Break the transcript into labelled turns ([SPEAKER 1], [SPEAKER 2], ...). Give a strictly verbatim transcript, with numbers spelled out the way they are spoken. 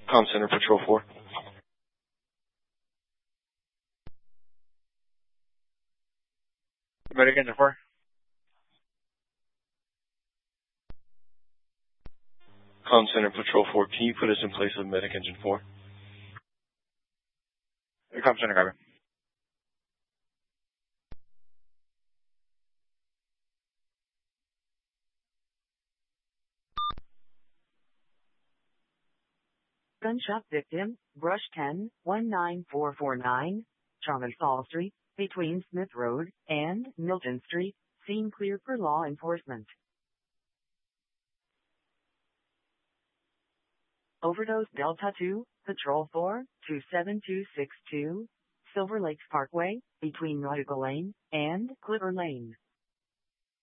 [SPEAKER 1] Com Center, Patrol four.
[SPEAKER 2] Medic Engine four.
[SPEAKER 1] Com Center, Patrol four. Can you put us in place of Medic Engine four?
[SPEAKER 2] Com Center, copy.
[SPEAKER 3] Gunshot victim, Brush ten, one nine four four nine, Charmant Fall Street, between Smith Road and Milton Street, scene clear for law enforcement. Overdose Delta two, Patrol four, two seven two six two, Silver Lake Parkway, between Nautical Lane and Clipper Lane.